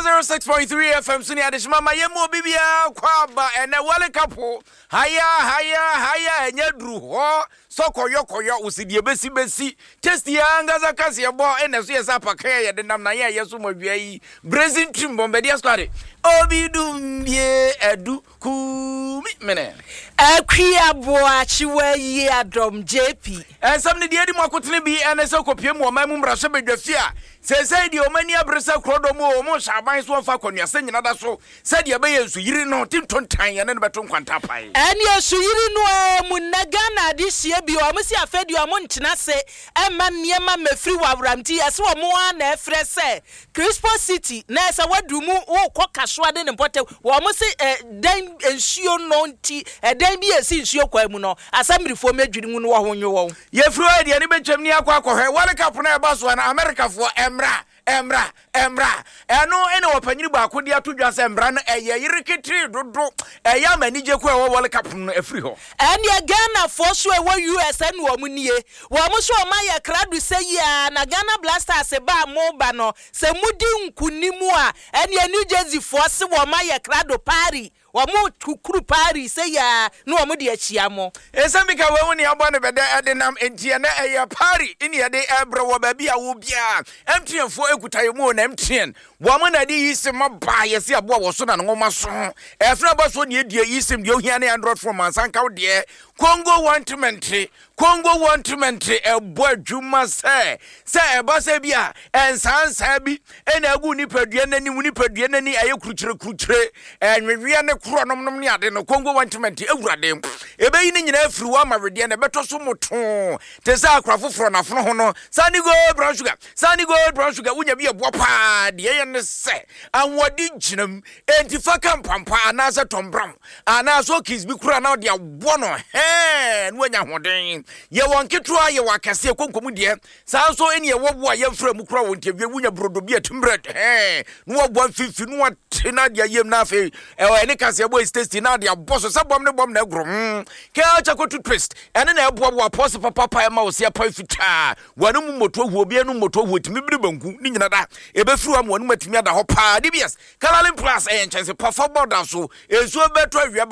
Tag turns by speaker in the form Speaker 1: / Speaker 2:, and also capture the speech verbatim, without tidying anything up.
Speaker 1: zero six point three F M Suni Adishma Mayemo Bibia Kwaba and a Wale Kapo. Haya, haya, haya, and Yadru Ho, Soko Yoko Yo, Usidi Bessi Bessi, Test the Angaza Cassia Bo, and as yes, Apakaya, the Namnaya Yasumo Yai, Brazin Timbo, Media Squad. Obi dum ye edu ku mene
Speaker 2: akria boa chiwe ye adom J P
Speaker 1: and some the edi makotene bi ene se kopiem wo mamu mrahwe bedwafia se se di omani abresa krodo mo mo shaban so fa konwase nyina da so se di be yensu yiri no tintontan ye ne beto nkwanta pai
Speaker 2: ene yesu yiri no mu naga na de hie bi o mo si afedi o mo ntena se emma niema mafiri wawramti ese wo mo na efre se Crispo City na ese wadumu wo koka swade ne pote wo mo se dan ensuo no nti dan bi esi nsuo kwa mu no asamrifo medwiri mu no wo honyo wo
Speaker 1: ye fru ade ne betwam ni akwa akọhwe World Cup na e ba so na America fo emra emra emra eno ene wopanyiri ba akodi atodwa se emra no eye yiriketiri dodo eye amanije kwa wo World Cup no afiri ho
Speaker 2: ene Ghana fo so e wo U S N wo mu nie wo mo so ma ye kradu se ya na Ghana Blasters ba mo ba no se mudi nkunimu a ene New Jersey fo se wo ma ye kradu pari wa mo tukuru pari se ya no wa mo de achia mo
Speaker 1: esambika we woni abo ne bede edenam entie na eye pari ini ye de ebre wo ba bia wo bia emtienfo ekutaye mu na emtien wo mo na de yisim ba ye se abo wo so na ngoma so efra ba so ne edie yisim de ohia na Android from ansanka wo de Congo wantement Congo wantement ebo adwuma se se eba se bia ensansa bi ena agu ni padua nani mu ni padua nani aye kurukyere kurukyere enwewia ne kuro nom nom ne ade no Congo wantement ewurade ebe yi ne nyina afiri wa mawede ne beto so moto te sa akrafo fro na fro ho no sani go brown sugar sani go brown sugar wunya bi ebo pa de ye ne se anwodi ginam entifa kampampa na se tombram ana so kiss bi kura na de abo no he no nya hoden ye won ketua ye wakase konkomu de sa so eni ye wobo a ye fra mu kura won tebie wunya brodo bi atumred he no wobo fifi no na de yem na fe e o eni kase boy state na de abo so sabom ne bom na egro ke acha ko twist ene na ebo abo apose papa pa ma osia pa fita wanu mu moto hu obi anu moto hu timi biri banku ni nyina da e be furu am wanu matimi ada ho pa D B S Kalalin Plus e nchense pa for border so enso beto awia